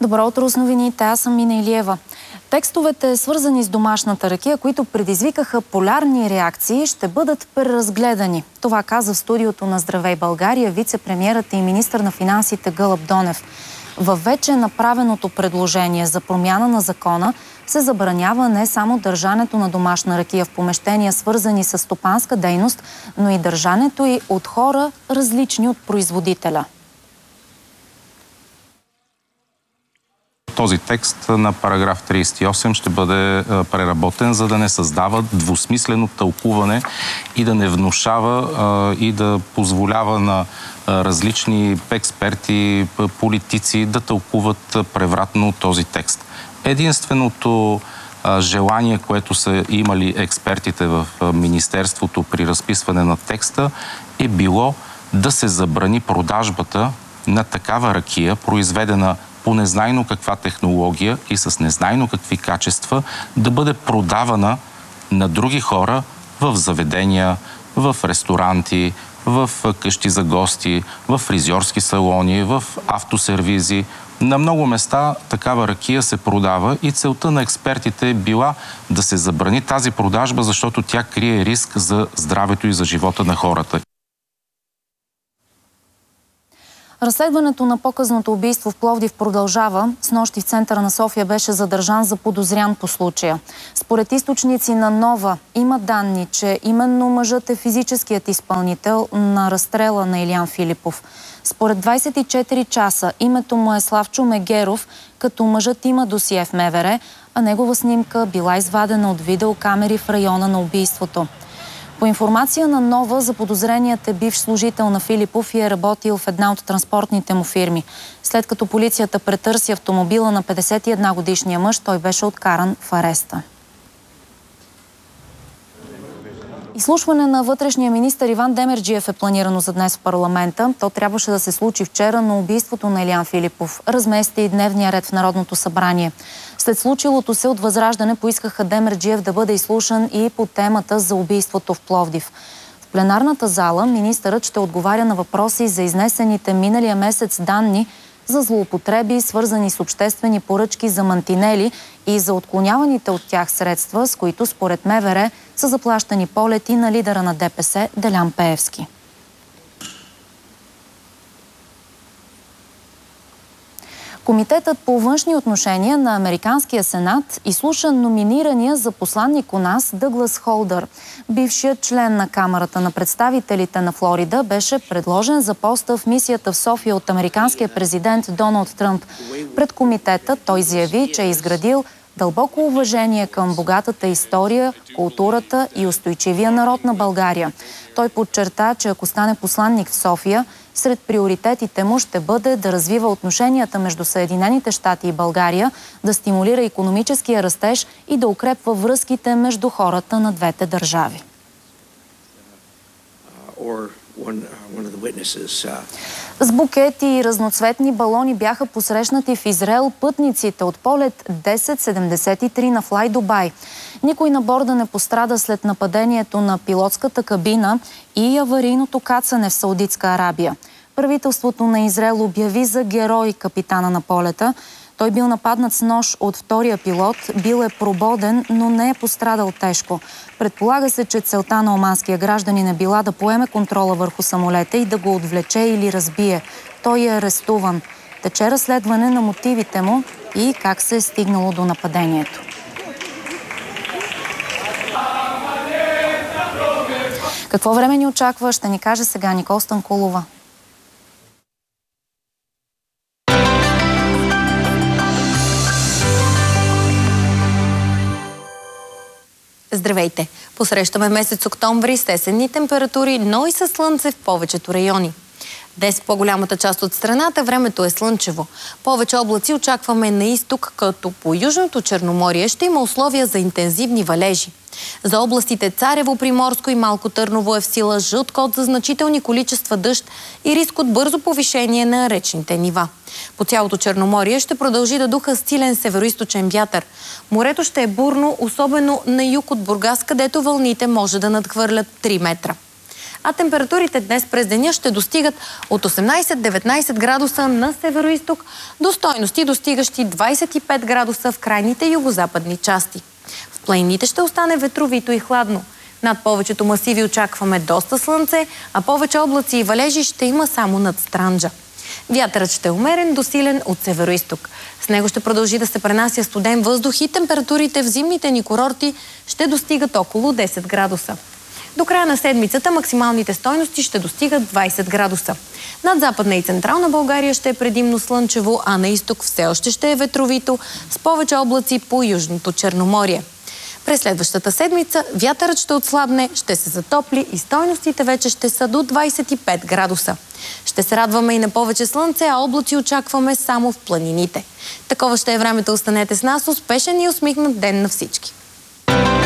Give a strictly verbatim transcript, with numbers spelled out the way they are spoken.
Добро утро с новините, аз съм Мина Илиева. Текстовете, свързани с домашната ракия, които предизвикаха полярни реакции, ще бъдат преразгледани. Това каза в студиото на Здравей България вице-премиерът и министър на финансите Гълъб Донев. Във вече направеното предложение за промяна на закона се забранява не само държането на домашна ракия в помещения, свързани с стопанска дейност, но и държането й от хора, различни от производителя. Този текст на параграф тридесет и осем ще бъде преработен, за да не създава двусмислено тълкуване и да не внушава и да позволява на различни експерти, политици да тълкуват превратно този текст. Единственото желание, което са имали експертите в Министерството при разписване на текста, е било да се забрани продажбата на такава ракия, произведена по незнайно каква технология и с незнайно какви качества, да бъде продавана на други хора в заведения, в ресторанти, в къщи за гости, в фризьорски салони, в автосервизи. На много места такава ракия се продава и целта на експертите е била да се забрани тази продажба, защото тя крие риск за здравето и за живота на хората. Разследването на показното убийство в Пловдив продължава. Снощи в центъра на София беше задържан заподозрян по случая. Според източници на Нова има данни, че именно мъжът е физическият изпълнител на разстрела на Илиян Филипов. Според двадесет и четири часа името му е Славчо Мегеров, като мъжът има досие в МВР, а негова снимка била извадена от видеокамери в района на убийството. По информация на Нова, заподозреният е бивш служител на Филипов и е работил в една от транспортните му фирми. След като полицията претърси автомобила на петдесет и една годишния мъж, той беше откаран в ареста. Изслушване на вътрешния министър Иван Демерджиев е планирано за днес в парламента. То трябваше да се случи вчера, но убийството на Илиян Филипов размести и дневния ред в Народното събрание. След случилото се от Възраждане поискаха Демерджиев да бъде изслушан и по темата за убийството в Пловдив. В пленарната зала министърът ще отговаря на въпроси за изнесените миналия месец данни за злоупотреби, свързани с обществени поръчки за мантинели и за отклоняваните от тях средства, с които според МВР са заплащани полети на лидера на ДПС Делян Пеевски. Комитетът по външни отношения на Американския сенат изслуша номинирания за посланник у нас Дъглас Холдър. Бившият член на Камарата на представителите на Флорида беше предложен за поста в мисията в София от американския президент Доналд Тръмп. Пред комитета той заяви, че е изградил дълбоко уважение към богатата история, културата и устойчивия народ на България. Той подчерта, че ако стане посланник в София, сред приоритетите му ще бъде да развива отношенията между Съединените щати и България, да стимулира икономическия растеж и да укрепва връзките между хората на двете държави. С букети и разноцветни балони бяха посрещнати в Израел пътниците от полет десет седемдесет и три на Fly Dubai. Никой на борда не пострада след нападението на пилотската кабина и аварийното кацане в Саудитска Арабия. Правителството на Израел обяви за герой капитана на полета. Той бил нападнат с нож от втория пилот, бил е прободен, но не е пострадал тежко. Предполага се, че целта на оманския гражданин е била да поеме контрола върху самолета и да го отвлече или разбие. Той е арестуван. Тече разследване на мотивите му и как се е стигнало до нападението. Какво време ни очаква, ще ни каже сега Никол Станкулова. Здравейте! Посрещаме месец октомври с есенни температури, но и със слънце в повечето райони. Днес в по-голямата част от страната времето е слънчево. Повече облаци очакваме на изток, като по Южното Черноморие ще има условия за интензивни валежи. За областите Царево, Приморско и Малко Търново е в сила жълт код за значителни количества дъжд и риск от бързо повишение на речните нива. По цялото Черноморие ще продължи да духа силен североизточен вятър. Морето ще е бурно, особено на юг от Бургас, където вълните може да надхвърлят три метра. а температурите днес през деня ще достигат от осемнайсет до деветнайсет градуса на североизток до стойности достигащи двайсет и пет градуса в крайните югозападни части. В планините ще остане ветровито и хладно. Над повечето масиви очакваме доста слънце, а повече облаци и валежи ще има само над Странджа. Вятърът ще е умерен до силен от североизток. С него ще продължи да се пренася студен въздух и температурите в зимните ни курорти ще достигат около десет градуса. До края на седмицата максималните стойности ще достигат двайсет градуса. Над Западна и Централна България ще е предимно слънчево, а на изток все още ще е ветровито, с повече облаци по Южното Черноморие. През следващата седмица вятърът ще отслабне, ще се затопли и стойностите вече ще са до двайсет и пет градуса. Ще се радваме и на повече слънце, а облаци очакваме само в планините. Такова ще е времето. Останете с нас. Успешен и усмихнат ден на всички!